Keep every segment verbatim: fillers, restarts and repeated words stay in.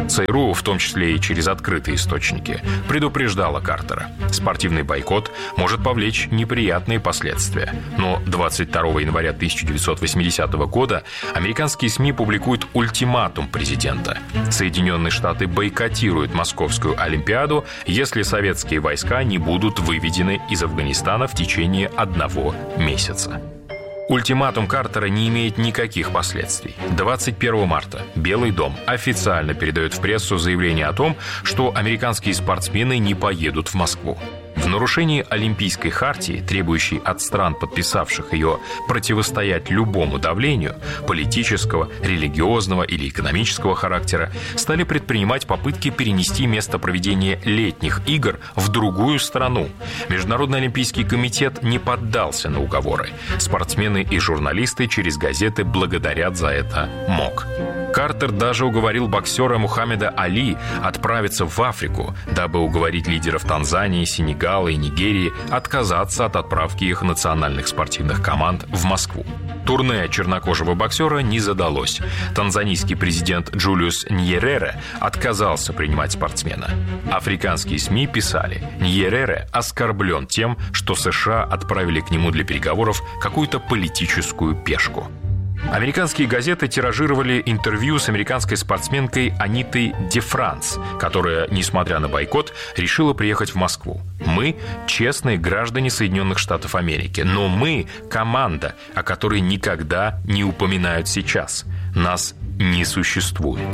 ЦРУ, в том числе и через открытые источники, предупреждала Картера. Спортивный бойкот может повлечь неприятные последствия. Но двадцать второго января тысяча девятьсот восьмидесятого года американские СМИ публикуют ультиматум президента. Соединенные Штаты бойкотируют Московскую Олимпиаду, если советские войска не будут выведены из Афганистана в течение одного месяца. Ультиматум Картера не имеет никаких последствий. двадцать первого марта Белый дом официально передает в прессу заявление о том, что американские спортсмены не поедут в Москву. В нарушении Олимпийской хартии, требующей от стран, подписавших ее, противостоять любому давлению политического, религиозного или экономического характера, стали предпринимать попытки перенести место проведения летних игр в другую страну. Международный олимпийский комитет не поддался на уговоры. Спортсмены и журналисты через газеты благодарят за это МОК. Картер даже уговорил боксера Мухаммеда Али отправиться в Африку, дабы уговорить лидеров Танзании, Сенегала и Нигерии отказаться от отправки их национальных спортивных команд в Москву. Турне чернокожего боксера не задалось. Танзанийский президент Джулиус Ньерере отказался принимать спортсмена. Африканские СМИ писали: Ньерере оскорблен тем, что США отправили к нему для переговоров какую-то политическую пешку. Американские газеты тиражировали интервью с американской спортсменкой Анитой Ди Франс, которая, несмотря на бойкот, решила приехать в Москву. Мы – честные граждане Соединенных Штатов Америки, но мы – команда, о которой никогда не упоминают сейчас. Нас не существует.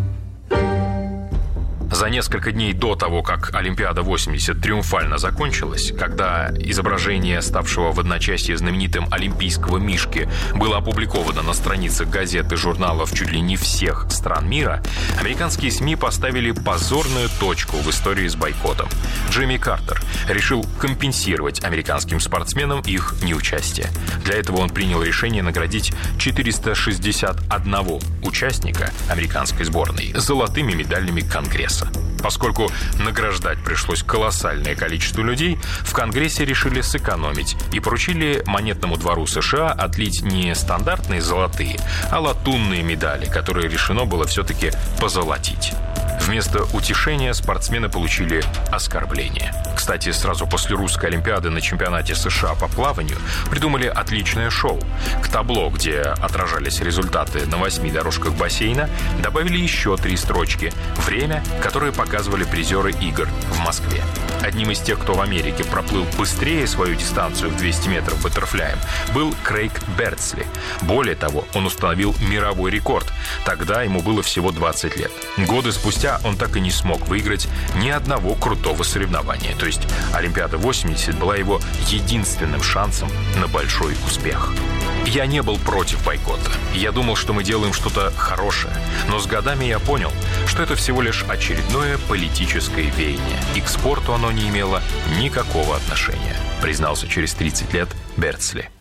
За несколько дней до того, как Олимпиада восемьдесят триумфально закончилась, когда изображение ставшего в одночасье знаменитым олимпийского мишки было опубликовано на страницах газет и журналов чуть ли не всех стран мира, американские СМИ поставили позорную точку в истории с бойкотом. Джимми Картер решил компенсировать американским спортсменам их неучастие. Для этого он принял решение наградить четыреста шестьдесят одного участника американской сборной золотыми медалями Конгресса. Поскольку награждать пришлось колоссальное количество людей, в Конгрессе решили сэкономить и поручили монетному двору США отлить не стандартные золотые, а латунные медали, которые решено было все-таки позолотить. Вместо утешения спортсмены получили оскорбление. Кстати, сразу после русской Олимпиады на чемпионате США по плаванию придумали отличное шоу. К табло, где отражались результаты на восьми дорожках бассейна, добавили еще три строчки «Время», которые показывали призеры игр в Москве. Одним из тех, кто в Америке проплыл быстрее свою дистанцию в двести метров баттерфляем, был Крейг Бердсли. Более того, он установил мировой рекорд. Тогда ему было всего двадцать лет. Годы спустя он так и не смог выиграть ни одного крутого соревнования. То есть Олимпиада восемьдесят была его единственным шансом на большой успех. Я не был против бойкота. Я думал, что мы делаем что-то хорошее. Но с годами я понял, что это всего лишь очередное политическое веяние. И к спорту оно не имело никакого отношения, признался через тридцать лет Бердсли.